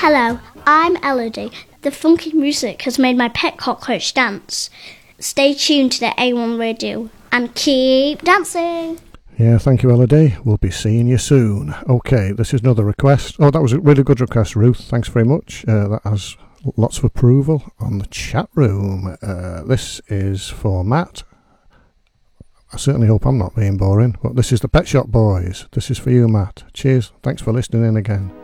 Hello, I'm Elodie. The funky music has made my pet cockroach dance. Stay tuned to the A1 radio and keep dancing. Yeah, thank you, Elodie. We'll be seeing you soon. Okay, this is another request. Oh, that was a really good request, Ruth. Thanks very much. That has lots of approval on the chat room. This is for Matt. I certainly hope I'm not being boring, but this is the Pet Shop Boys. This is for you, Matt. Cheers. Thanks for listening in again.